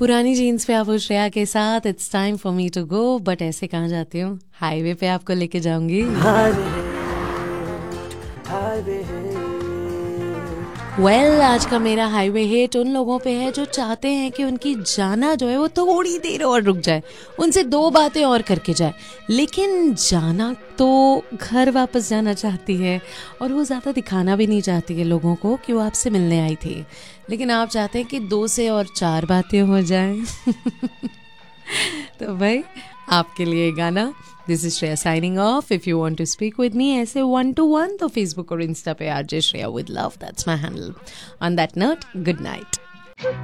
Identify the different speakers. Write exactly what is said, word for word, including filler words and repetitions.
Speaker 1: पुरानी जीन्स पे आप हो श्रेया के साथ. It's time for me to go. But ऐसे कहाँ जाती हूँ, हाईवे पे आपको लेके जाऊंगी. वेल well, आज का मेरा हाईवे हिट उन लोगों पे है जो चाहते हैं कि उनकी जाना जो है वो थोड़ी देर और रुक जाए, उनसे दो बातें और करके जाए, लेकिन जाना तो घर वापस जाना चाहती है और वो ज़्यादा दिखाना भी नहीं चाहती है लोगों को कि वो आपसे मिलने आई थी, लेकिन आप चाहते हैं कि दो से और चार बातें हो जाएं. तो भाई आपके लिए गाना. This is Shreya signing off. If you want to speak with me ऐसे वन टू वन तो फेसबुक और इंस्टा पे RJ Shreya with love, that's my handle. On that note, good night.